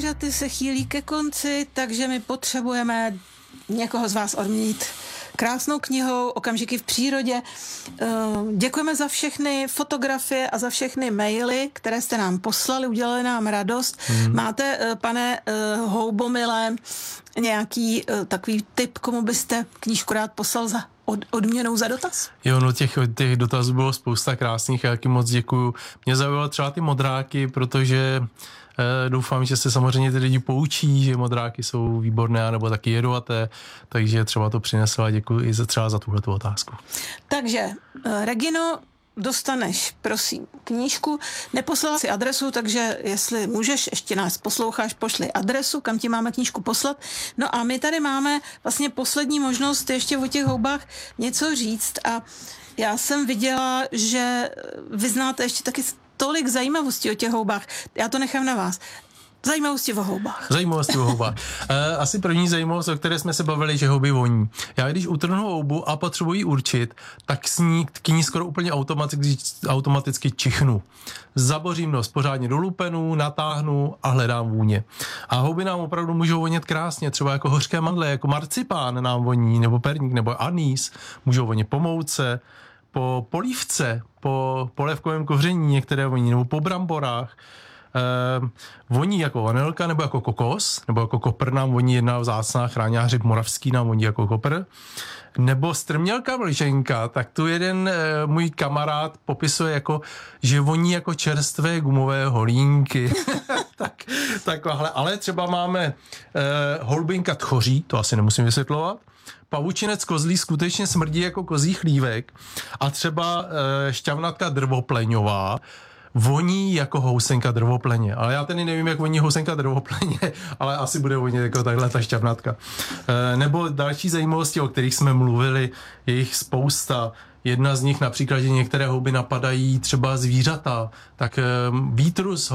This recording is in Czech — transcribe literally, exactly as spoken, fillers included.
zvířaty se chýlí ke konci, takže my potřebujeme někoho z vás odměnit krásnou knihou Okamžiky v přírodě. Děkujeme za všechny fotografie a za všechny maily, které jste nám poslali, udělali nám radost. Hmm. Máte, pane Houbomile, nějaký takový tip, komu byste knížku rád poslal za od, odměnou za dotaz? Jo, no těch, těch dotazů bylo spousta krásných a jaký moc děkuju. Mě zaujalo třeba ty modráky, protože eh, doufám, že se samozřejmě ty lidi poučí, že modráky jsou výborné, nebo taky jedovaté, takže třeba to přinesla. Děkuji i za, třeba za tuhletu otázku. Takže, Regino, dostaneš, prosím, knížku. Neposlala si adresu, takže jestli můžeš, ještě nás posloucháš, pošli adresu, kam ti máme knížku poslat. No a my tady máme vlastně poslední možnost ještě o těch houbách něco říct a já jsem viděla, že vy znáte ještě taky tolik zajímavostí o těch houbách. Já to nechám na vás. Zajímavosti o houbách. Zajímavosti o houbách. E, asi první zajímavost, o které jsme se bavili, že houby voní. Já když utrhnu houbu a potřebuji ji určit, tak s ní, k ní skoro úplně automaticky, automaticky čichnu. Zabořím nos pořádně do lupenu, natáhnu a hledám vůně. A houby nám opravdu můžou vonět krásně, třeba jako hořké mandle, jako marcipán nám voní, nebo perník, nebo anýs. Můžou vonět po mouce, po polívce, po polévkovém koření některé voní, nebo po bramborách. Eh, voní jako vanilka nebo jako kokos, nebo jako kopr nám voní jedna vzácná chráněná hřib moravský nám voní jako kopr, nebo strmělka mlženka, tak tu jeden eh, můj kamarád popisuje jako, že voní jako čerstvé gumové holínky. tak, takhle, ale třeba máme eh, holubinka tchoří, to asi nemusím vysvětlovat, pavučinec kozlí skutečně smrdí jako kozí chlívek a třeba eh, šťavnatka drvopleňová voní jako housenka drvopleně. Ale já tedy nevím, jak voní housenka drvopleně, ale asi bude vonět jako takhle ta šťavnatka. E, nebo další zajímavosti, o kterých jsme mluvili, je jich spousta. Jedna z nich například, že některé houby napadají třeba zvířata, tak e, výtrus